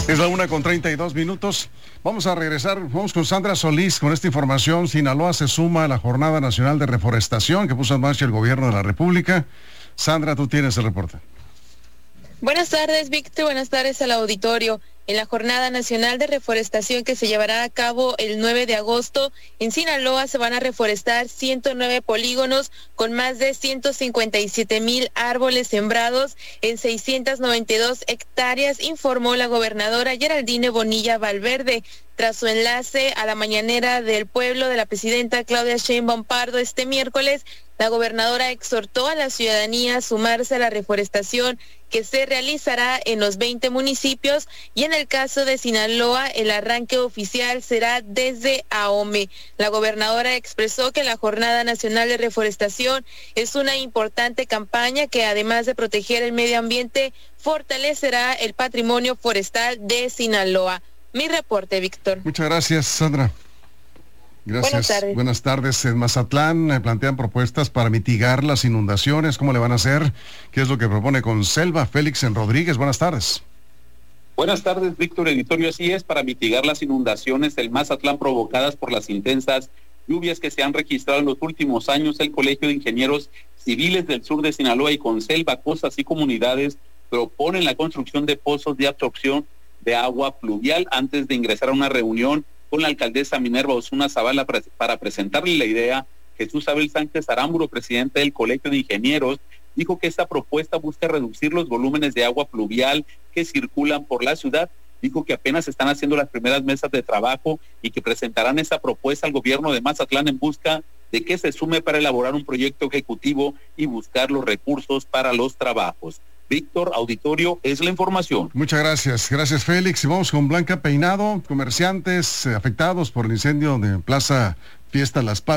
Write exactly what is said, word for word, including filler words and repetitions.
Es la una con treinta y dos minutos. Vamos a regresar, vamos con Sandra Solís con esta información. Sinaloa se suma a la Jornada Nacional de Reforestación que puso en marcha el Gobierno de la República. Sandra, tú tienes el reporte. Buenas tardes, Víctor. Buenas tardes al auditorio. En la Jornada Nacional de Reforestación que se llevará a cabo el nueve de agosto, en Sinaloa se van a reforestar ciento nueve polígonos con más de ciento cincuenta y siete mil árboles sembrados en seiscientas noventa y dos hectáreas, informó la gobernadora Geraldine Bonilla Valverde. Tras su enlace a la mañanera del pueblo de la presidenta Claudia Sheinbaum Pardo este miércoles, la gobernadora exhortó a la ciudadanía a sumarse a la reforestación que se realizará en los veinte municipios y en el caso de Sinaloa el arranque oficial será desde Ahome. La gobernadora expresó que la Jornada Nacional de Reforestación es una importante campaña que además de proteger el medio ambiente fortalecerá el patrimonio forestal de Sinaloa. Mi reporte, Víctor. Muchas gracias, Sandra. Gracias. Buenas tardes. Buenas tardes. En Mazatlán eh, plantean propuestas para mitigar las inundaciones. ¿Cómo le van a hacer? ¿Qué es lo que propone Conselva? Félix en Rodríguez, buenas tardes. Buenas tardes, Víctor Editorio. Así es, para mitigar las inundaciones del Mazatlán provocadas por las intensas lluvias que se han registrado en los últimos años, el Colegio de Ingenieros Civiles del Sur de Sinaloa y Conselva, costas y comunidades proponen la construcción de pozos de absorción de agua pluvial antes de ingresar a una reunión con la alcaldesa Minerva Osuna Zavala para presentarle la idea. Jesús Abel Sánchez Aramburo, presidente del Colegio de Ingenieros, dijo que esta propuesta busca reducir los volúmenes de agua pluvial que circulan por la ciudad. Dijo que apenas están haciendo las primeras mesas de trabajo y que presentarán esa propuesta al gobierno de Mazatlán en busca de que se sume para elaborar un proyecto ejecutivo y buscar los recursos para los trabajos. Víctor, auditorio, es la información. Muchas gracias, gracias Félix. Y vamos con Blanca Peinado, comerciantes eh, afectados por el incendio de Plaza Fiesta Las Palmas.